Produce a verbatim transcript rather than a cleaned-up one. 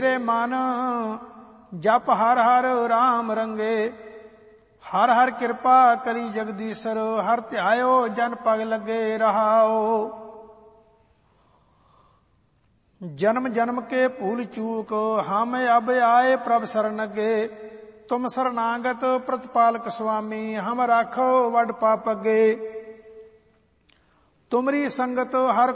रे मन जप हर हर राम रंगे, हर हर कृपा करी जगदीशर, हर ध्यायो जन पग लगे रहाओ। जन्म जन्म के भूल चूक हम अब आए प्रभ शरण गे, तुम शरणागत प्रतिपालक स्वामी, हम राखो वड पाप अगे। तुमरी संगत हर